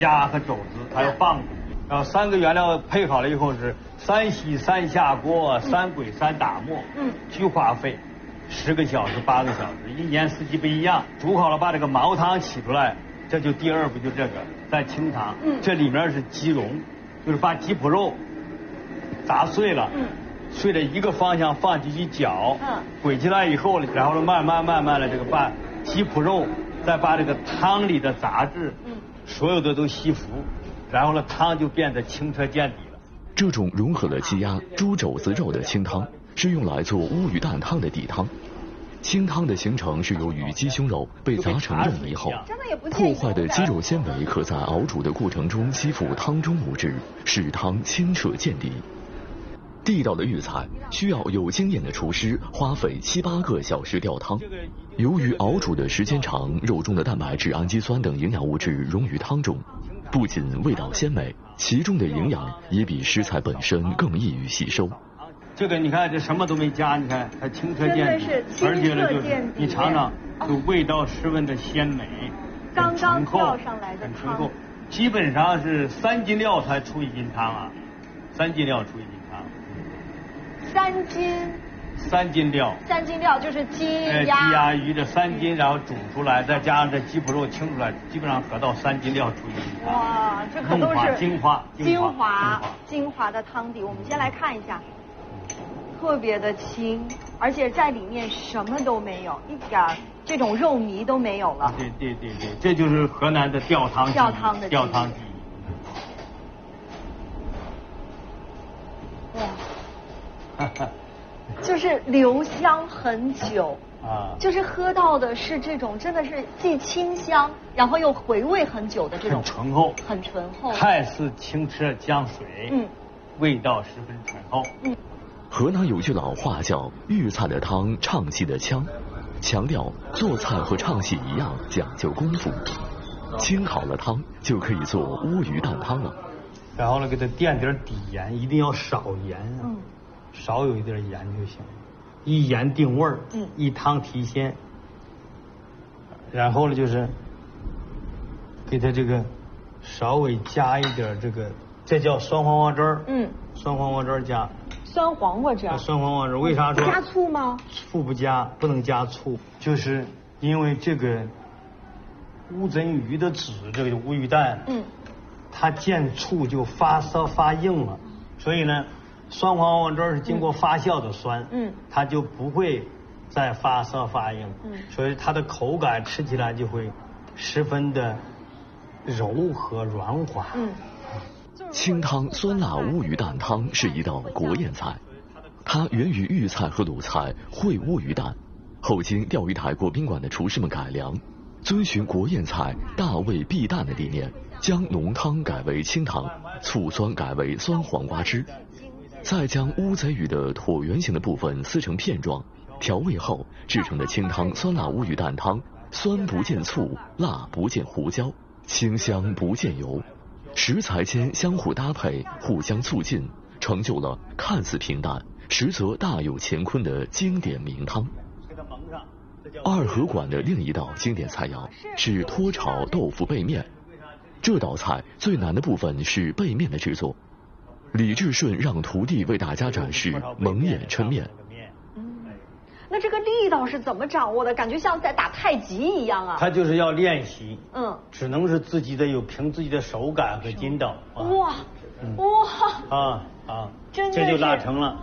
虾和肘子还有棒子，然后3个原料配好了以后是3洗3下锅，3滚3打磨，菊花沸10个小时8个小时，一年四季不一样。煮好了把这个毛汤起出来，这就第2步就这个再清汤，这里面是鸡蓉，就是把鸡脯肉砸碎了，顺着一个方向放进去搅，滚起来以后呢，然后呢慢慢的这个把鸡脯肉再把这个汤里的杂质，所有的都吸附，然后呢汤就变得清澈见底了。 这种融合了鸡鸭、猪肘子肉的清汤是用来做乌鱼蛋汤的底汤。清汤的形成是由于鸡胸肉被砸成肉糜后，破坏的鸡肉纤维可在熬煮的过程中吸附汤中物质，使汤清澈见底。地道的豫菜需要有经验的厨师花费7、8个小时吊汤。由于熬煮的时间长，肉中的蛋白质、氨基酸等营养物质溶于汤中，不仅味道鲜美，其中的营养也比食材本身更易于吸收。 这个你看，这什么都没加，你看它清澈见底，而且呢就是你尝尝，就味道十分的鲜美， 刚刚吊上来的汤， 基本上是3斤料才出1斤汤啊，3斤料出1斤汤。3斤料，3斤料就是鸡鸭鱼的3斤，然后煮出来，再加上这鸡脯肉清出来，基本上合到3斤料出1斤汤。 哇，这可都是精华的汤底。我们先来看一下，特别的清，而且在里面什么都没有，一点这种肉糜都没有了。 对，这就是河南的吊汤技艺。 哇，就是留香很久啊，就是喝到的是这种真的是既清香，然后又回味很久的这种很醇厚， 看似清澈江水，味道十分醇厚。 河南有句老话叫豫菜的汤唱戏的腔，强调做菜和唱戏一样讲究功夫。清好了汤就可以做乌鱼蛋汤了。 然后呢，给它垫点底盐，一定要少盐啊，少有一点盐就行，一盐定味儿，一汤提鲜。然后呢，就是给它这个稍微加一点这个，这叫酸黄瓜汁儿，酸黄瓜汁儿加。 酸黄瓜汁儿， 为啥说加醋吗？ 醋不加，不能加醋，就是因为这个乌贼鱼的籽，这个乌鱼蛋，它见醋就发涩发硬了，所以呢，酸黄瓜汁儿是经过发酵的酸，它就不会再发涩发硬，所以它的口感吃起来就会十分的柔和软滑。 清汤酸辣乌鱼蛋汤是一道国宴菜，它源于豫菜和鲁菜烩乌鱼蛋，后经钓鱼台国宾馆的厨师们改良，遵循国宴菜大味避淡的理念，将浓汤改为清汤，醋酸改为酸黄瓜汁，再将乌贼鱼的椭圆形的部分撕成片状，调味后制成的清汤酸辣乌鱼蛋汤，酸不见醋，辣不见胡椒，清香不见油。食材间相互搭配，互相促进，成就了看似平淡，实则大有乾坤的经典名汤。二河馆的另一道经典菜肴是脱炒豆腐背面。这道菜最难的部分是背面的制作。李志顺让徒弟为大家展示蒙眼抻面。 那这个力道是怎么掌握的？感觉像在打太极一样啊！ 他就是要练习，只能是自己的凭自己的手感和筋道。 哇，真的这就拉成了，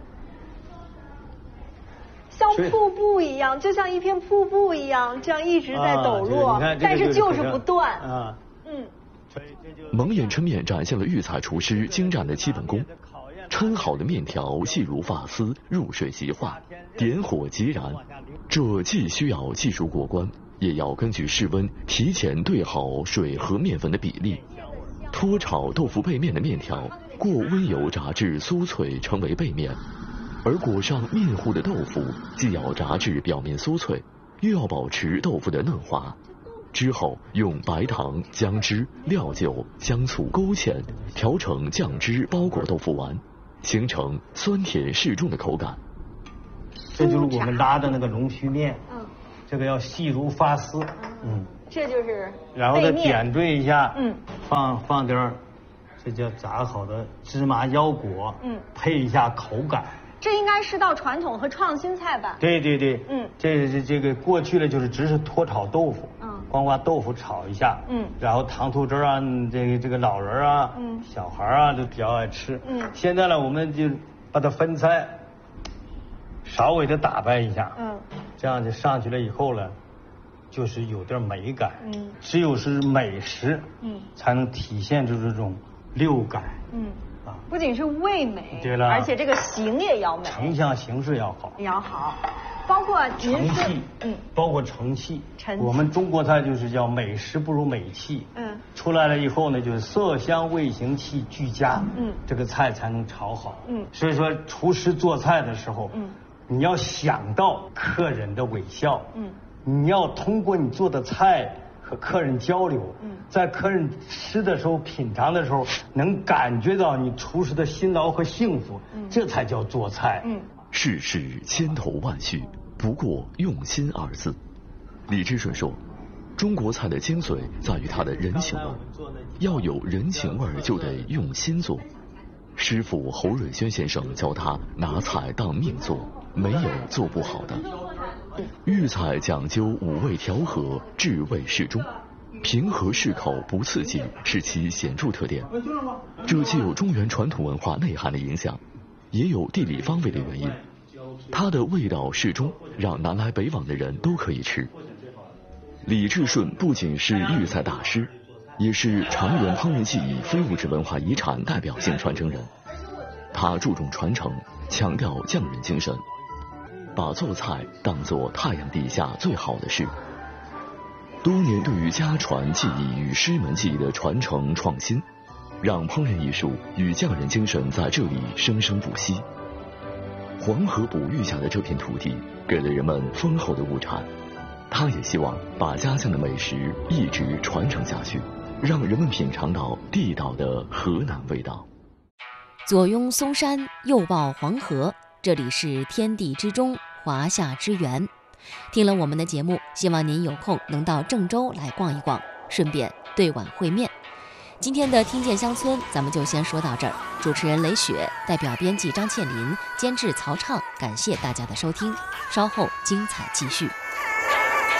像瀑布一样，就像一片瀑布一样，这样一直在抖落，但是就是不断。 蒙眼抻面展现了豫菜厨师精湛的基本功。抻好的面条细如发丝，入水即化，点火即燃。这既需要技术过关，也要根据室温提前对好水和面粉的比例。脱炒豆腐背面的面条过温油炸至酥脆，成为背面，而裹上面糊的豆腐既要炸至表面酥脆，又要保持豆腐的嫩滑。之后用白糖、姜汁、料酒、香醋勾芡，调成酱汁包裹豆腐丸，形成酸甜适中的口感。 这就是我们拉的那个龙须面，这个要细如发丝， 这就是然后再点缀一下，放点儿，这叫炸好的芝麻腰果，配一下口感。 这应该是道传统和创新菜吧？ 对，这个过去了就是只是脱炒豆腐，光把豆腐炒一下，然后糖醋汁啊，这个老人啊，小孩啊都比较爱吃，现在呢我们就把它分菜，稍微的打扮一下，这样就上去了以后呢，就是有点美感，只有是美食，才能体现出这种六感， 不仅是味美， 对了， 而且这个形也要美， 成像形式要好， 要好，包括成器，包括成器，我们中国菜就是叫美食不如美器，出来了以后呢，就是色香味形气俱佳，这个菜才能炒好，所以说厨师做菜的时候，你要想到客人的微笑，你要通过你做的菜和客人交流，在客人吃的时候、品尝的时候，能感觉到你厨师的辛劳和幸福，这才叫做菜。 世事千头万绪，不过用心二字。李志顺说，中国菜的精髓在于它的人情味，要有人情味就得用心做。师傅侯瑞轩先生教他拿菜当命做，没有做不好的。豫菜讲究五味调和，至味适中，平和适口不刺激是其显著特点。这既有中原传统文化内涵的影响，也有地理方位的原因。它的味道适中，让南来北往的人都可以吃。李志顺不仅是豫菜大师，也是长源烹饪技艺非物质文化遗产代表性传承人。他注重传承，强调匠人精神，把做菜当作太阳底下最好的事。多年对于家传技艺与师门技艺的传承创新，让烹饪艺术与匠人精神在这里生生不息。黄河哺育下的这片土地，给了人们丰厚的物产。他也希望把家乡的美食一直传承下去，让人们品尝到地道的河南味道。 左拥嵩山，右抱黄河，这里是天地之中，华夏之源。听了我们的节目，希望您有空能到郑州来逛一逛，顺便对碗烩面。今天的听见乡村咱们就先说到这儿，主持人雷雪，代表编辑张倩林，监制曹畅，感谢大家的收听，稍后精彩继续。